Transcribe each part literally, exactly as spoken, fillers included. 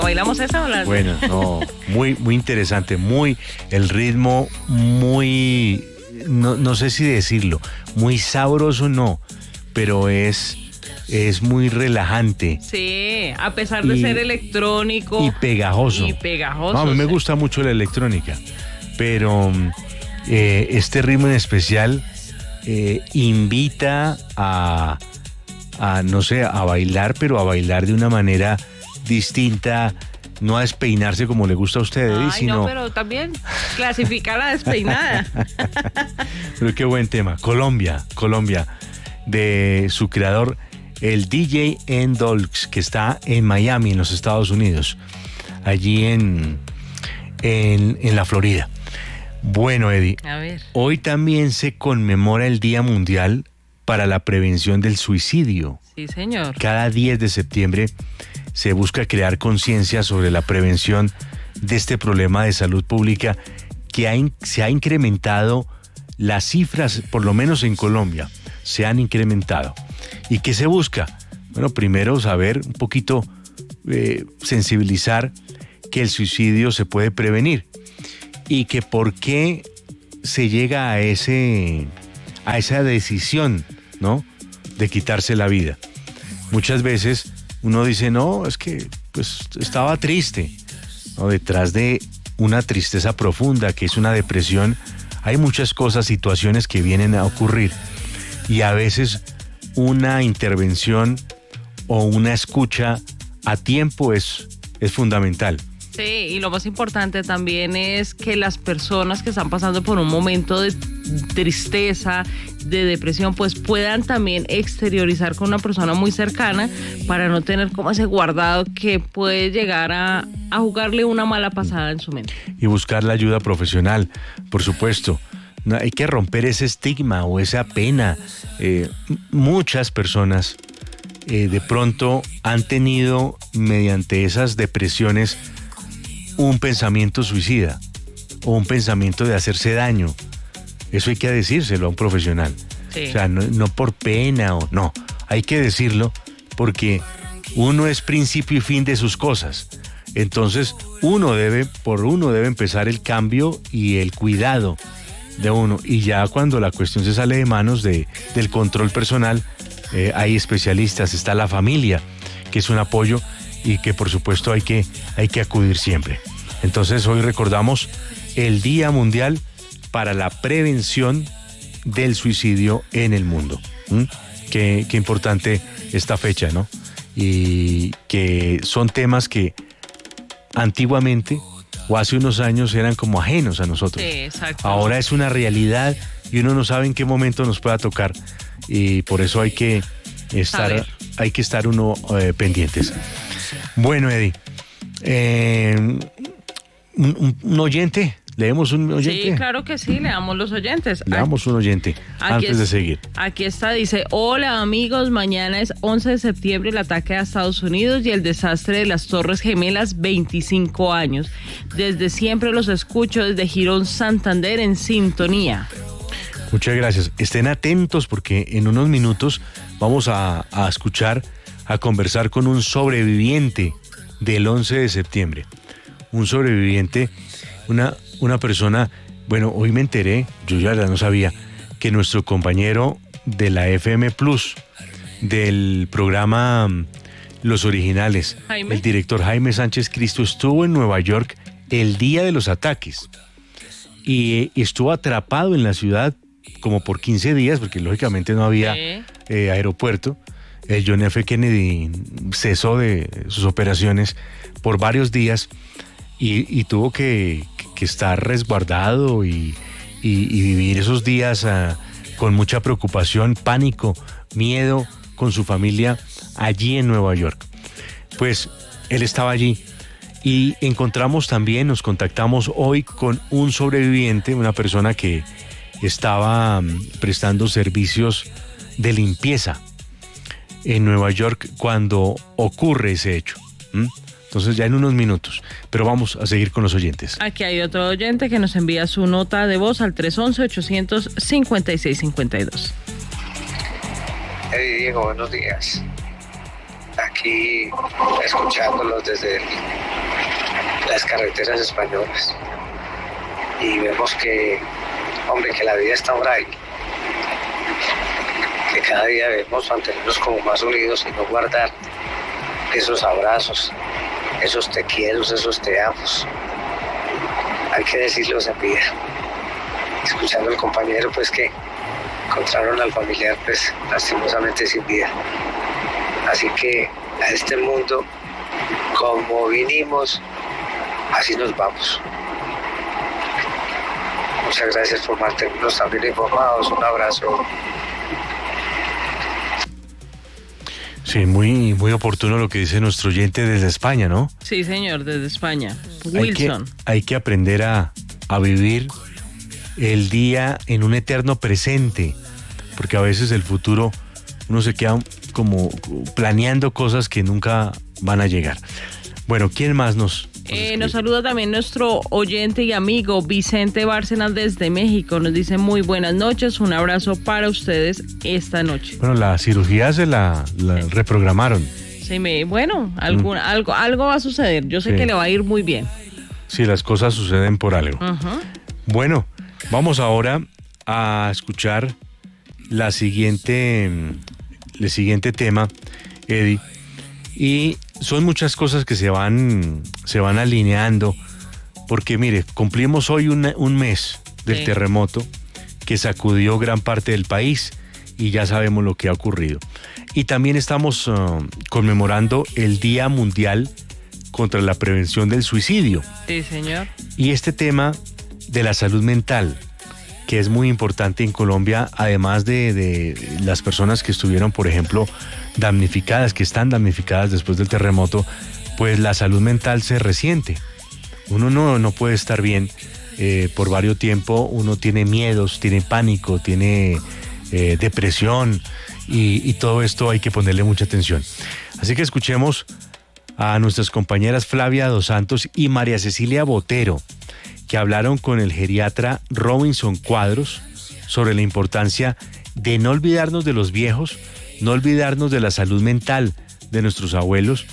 ¿Bailamos esa o la...? Bueno, no, muy, muy interesante, muy, el ritmo muy, no, no sé si decirlo, muy sabroso no, pero es, es muy relajante. Sí, a pesar de y, ser electrónico. Y pegajoso. Y pegajoso. No, a mí me sí. gusta mucho la electrónica, pero eh, este ritmo en especial eh, invita a, a, no sé, a bailar, pero a bailar de una manera distinta, no a despeinarse como le gusta a usted, Ay, sino... no, pero también clasifica la despeinada. Pero qué buen tema. Colombia, Colombia, de su creador, el D J N-Dolx, que está en Miami, en los Estados Unidos, allí en, en, en la Florida. Bueno, Eddie, A ver. Hoy también se conmemora el Día Mundial para la Prevención del Suicidio. Sí, señor. Cada diez de septiembre se busca crear conciencia sobre la prevención de este problema de salud pública que ha, se ha incrementado, las cifras, por lo menos en Colombia, se han incrementado. ¿Y qué se busca? Bueno, primero saber un poquito, eh, sensibilizar que el suicidio se puede prevenir y que por qué se llega a, ese, a esa decisión, ¿no?, de quitarse la vida. Muchas veces uno dice, no, es que pues estaba triste, ¿no? Detrás de una tristeza profunda, que es una depresión, hay muchas cosas, situaciones que vienen a ocurrir. Y a veces una intervención o una escucha a tiempo es, es fundamental. Sí, y lo más importante también es que las personas que están pasando por un momento de tristeza, de depresión, pues puedan también exteriorizar con una persona muy cercana para no tener como ese guardado que puede llegar a, a jugarle una mala pasada en su mente. Y buscar la ayuda profesional, por supuesto. No, hay que romper ese estigma o esa pena. Eh, muchas personas eh, de pronto han tenido, mediante esas depresiones, un pensamiento suicida o un pensamiento de hacerse daño. Eso hay que decírselo a un profesional. Sí. O sea, no, no por pena o no, hay que decirlo porque uno es principio y fin de sus cosas. Entonces, uno debe, por uno debe empezar el cambio y el cuidado de uno. Y ya cuando la cuestión se sale de manos de, del control personal, eh, hay especialistas, está la familia, que es un apoyo y que por supuesto hay que, hay que acudir siempre. Entonces hoy recordamos el Día Mundial para la Prevención del Suicidio en el mundo. ¿Mm? Qué, qué importante esta fecha, ¿no? Y que son temas que antiguamente o hace unos años eran como ajenos a nosotros. Sí, exacto. Ahora es una realidad y uno no sabe en qué momento nos pueda tocar y por eso hay que estar, hay que estar uno eh, pendientes. Bueno, Eddie, eh, un, un, un oyente, leemos un oyente. Sí, claro que sí, leamos los oyentes. Leamos un oyente antes es, de seguir. Aquí está, dice, hola amigos, mañana es once de septiembre, el ataque a Estados Unidos y el desastre de las Torres Gemelas, veinticinco años. Desde siempre los escucho desde Girón, Santander, en sintonía. Muchas gracias. Estén atentos porque en unos minutos vamos a, a escuchar, a conversar con un sobreviviente del once de septiembre. Un sobreviviente, una, una persona, bueno, hoy me enteré, yo ya no sabía, que nuestro compañero de la F M Plus, del programa Los Originales, Jaime. el director Jaime Sánchez Cristo, estuvo en Nueva York el día de los ataques y estuvo atrapado en la ciudad como por quince días, porque lógicamente no había Sí. eh, aeropuerto. El John F. Kennedy cesó de sus operaciones por varios días y, y tuvo que, que estar resguardado y, y, y vivir esos días uh, con mucha preocupación, pánico, miedo con su familia allí en Nueva York. Pues él estaba allí y encontramos también, nos contactamos hoy con un sobreviviente, una persona que estaba um, prestando servicios de limpieza en Nueva York cuando ocurre ese hecho. ¿Mm? Entonces ya en unos minutos, pero vamos a seguir con los oyentes. Aquí hay otro oyente que nos envía su nota de voz al tres once, ochocientos cincuenta y seis cincuenta y dos. Hey Diego, buenos días. Aquí escuchándolos desde el las carreteras españolas y vemos que, hombre, que la vida está frágil, que cada día debemos mantenernos como más unidos y no guardar esos abrazos, esos te quiero, esos te amos. Hay que decirlos en vida. Escuchando al compañero, pues que encontraron al familiar, pues lastimosamente sin vida. Así que a este mundo, como vinimos, así nos vamos. Muchas gracias por mantenernos también informados. Un abrazo. Sí, muy, muy oportuno lo que dice nuestro oyente desde España, ¿no? Sí, señor, desde España. Hay que, Wilson. hay que aprender a, a vivir el día en un eterno presente, porque a veces el futuro uno se queda como planeando cosas que nunca van a llegar. Bueno, ¿quién más nos...? Nos, eh, nos saluda también nuestro oyente y amigo Vicente Bárcenas desde México. Nos dice muy buenas noches, un abrazo para ustedes esta noche. Bueno, la cirugía se la, la reprogramaron. Sí, me, bueno, algún, mm. algo, algo va a suceder. Yo sé sí. que le va a ir muy bien. Sí, las cosas suceden por algo. Uh-huh. Bueno, vamos ahora a escuchar la siguiente, el siguiente tema, Eddie. Y son muchas cosas que se van, se van alineando, porque mire, cumplimos hoy un, un mes del sí. terremoto que sacudió gran parte del país y ya sabemos lo que ha ocurrido. Y también estamos uh, conmemorando el Día Mundial contra la Prevención del Suicidio. Sí, señor. Y este tema de la salud mental, que es muy importante en Colombia, además de, de las personas que estuvieron, por ejemplo, damnificadas, que están damnificadas después del terremoto, pues la salud mental se resiente. Uno no, no puede estar bien eh, por varios tiempo, uno tiene miedos, tiene pánico, tiene eh, depresión y, y todo esto hay que ponerle mucha atención. Así que escuchemos a nuestras compañeras Flavia Dos Santos y María Cecilia Botero, que hablaron con el geriatra Robinson Cuadros sobre la importancia de no olvidarnos de los viejos, no olvidarnos de la salud mental de nuestros abuelos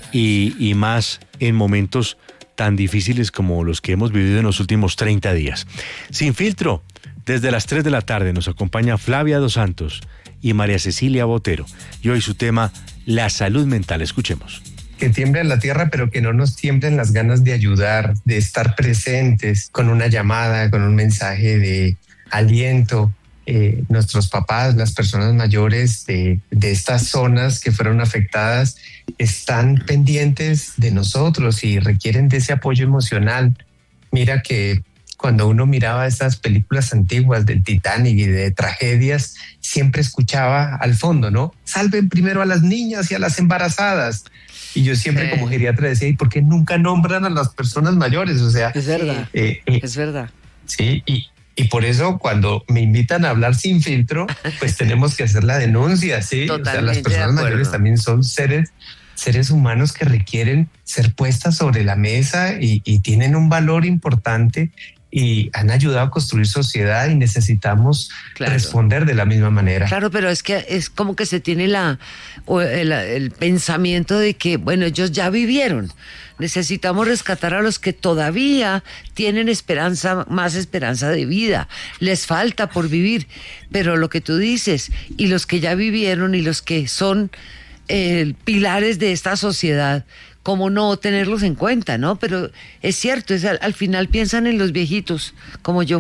y, y más en momentos tan difíciles como los que hemos vivido en los últimos treinta días. Sin filtro, desde las tres de la tarde nos acompaña Flavia Dos Santos y María Cecilia Botero. Y hoy su tema, la salud mental. Escuchemos. Que tiemble la tierra, pero que no nos tiemblen las ganas de ayudar, de estar presentes con una llamada, con un mensaje de aliento. Eh, nuestros papás, las personas mayores de, de estas zonas que fueron afectadas, están pendientes de nosotros y requieren de ese apoyo emocional. Mira que cuando uno miraba esas películas antiguas del Titanic y de tragedias, siempre escuchaba al fondo, ¿no? Salven primero a las niñas y a las embarazadas. Y yo siempre sí. como geriatra decía, ¿y por qué nunca nombran a las personas mayores? O sea, es verdad, eh, eh, es verdad. Sí, y Y por eso cuando me invitan a hablar sin filtro, pues tenemos que hacer la denuncia, ¿sí? Totalmente, o sea, las personas mayores también son seres, seres humanos que requieren ser puestas sobre la mesa y, y tienen un valor importante y han ayudado a construir sociedad y necesitamos claro. responder de la misma manera. Claro, pero es que es como que se tiene la el, el pensamiento de que, bueno, ellos ya vivieron. Necesitamos rescatar a los que todavía tienen esperanza, más esperanza de vida. Les falta por vivir. Pero lo que tú dices, y los que ya vivieron y los que son eh, pilares de esta sociedad, cómo no tenerlos en cuenta, ¿no? Pero es cierto, es al, al final piensan en los viejitos, como yo.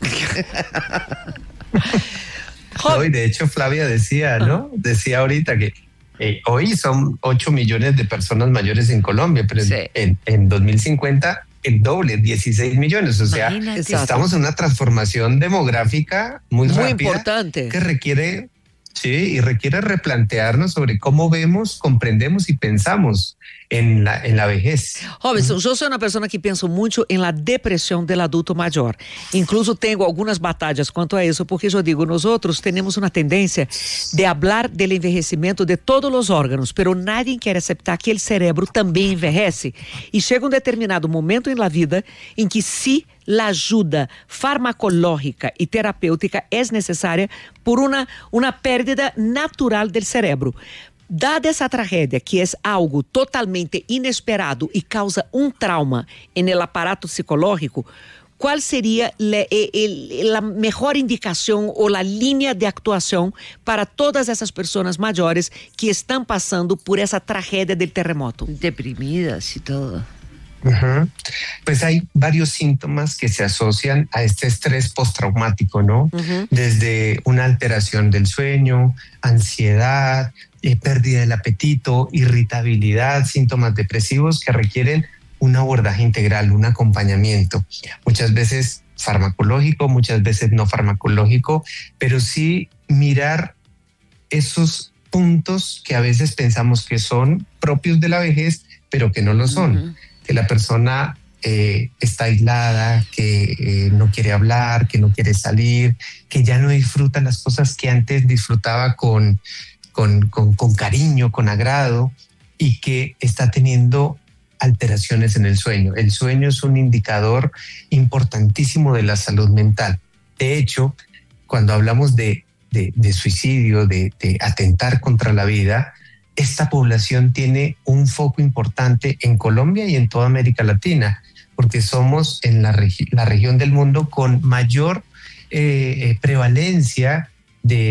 No, y de hecho Flavia decía, ¿no? Decía ahorita que Eh, hoy son ocho millones de personas mayores en Colombia, pero sí. en, en dos mil cincuenta el doble, dieciséis millones. O sea, Imagínate. estamos en una transformación demográfica muy, muy rápida importante que requiere, sí, y requiere replantearnos sobre cómo vemos, comprendemos y pensamos en la, en la vejez. Robinson, yo soy una persona que pienso mucho en la depresión del adulto mayor. Incluso tengo algunas batallas cuanto a eso, porque yo digo, nosotros tenemos una tendencia de hablar del envejecimiento de todos los órganos, pero nadie quiere aceptar que el cerebro también envejece. Y llega un determinado momento en la vida en que sí, la ayuda farmacológica y terapéutica es necesaria por una, una pérdida natural del cerebro. Dada essa tragédia, que é algo totalmente inesperado e causa um trauma no aparato psicológico, qual seria a melhor indicação ou a linha de atuação para todas essas pessoas maiores que estão passando por essa tragédia do terremoto? Deprimidas y todo. Uh-huh. Pues hay varios síntomas que se asocian a este estrés postraumático, ¿no? Uh-huh. Desde una alteración del sueño, ansiedad, eh, pérdida del apetito, irritabilidad, síntomas depresivos que requieren un abordaje integral, un acompañamiento, muchas veces farmacológico, muchas veces no farmacológico, pero sí mirar esos puntos que a veces pensamos que son propios de la vejez, pero que no lo son. Uh-huh. Que la persona eh, está aislada, que eh, no quiere hablar, que no quiere salir, que ya no disfruta las cosas que antes disfrutaba con, con, con, con cariño, con agrado, y que está teniendo alteraciones en el sueño. El sueño es un indicador importantísimo de la salud mental. De hecho, cuando hablamos de, de, de suicidio, de, de atentar contra la vida, esta población tiene un foco importante en Colombia y en toda América Latina, porque somos en la, regi- la región del mundo con mayor eh, prevalencia de